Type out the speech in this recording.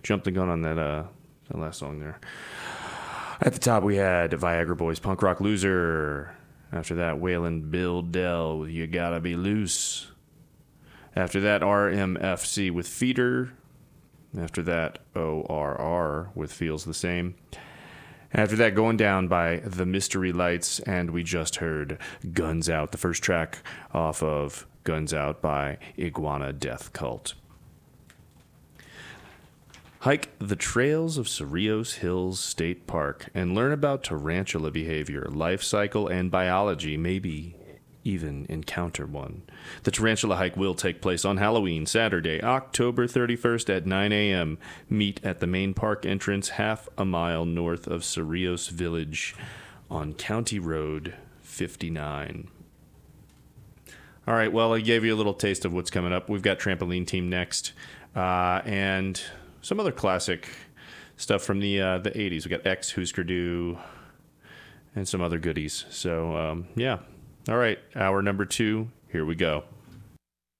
jumped the gun on that last song there. At the top, we had Viagra Boys, Punk Rock Loser. After that, Waylon Bill Dell with You Gotta Be Loose. After that, RMFC with Feeder. After that, ORR with Feels the Same. After that, Going Down by The Mystery Lights, and we just heard Guns Out, the first track off of Guns Out by Iguana Death Cult. Hike the trails of Cerrillos Hills State Park and learn about tarantula behavior, life cycle, and biology, maybe even encounter one. The tarantula hike will take place on Halloween, Saturday, October 31st at 9 a.m. Meet at the main park entrance half a mile north of Cerrillos Village on County Road 59. All right, well, I gave you a little taste of what's coming up. We've got Trampoline Team next, and some other classic stuff from the 80s. We got X, Husker Du, and some other goodies. So, yeah. All right, hour number 2, here we go.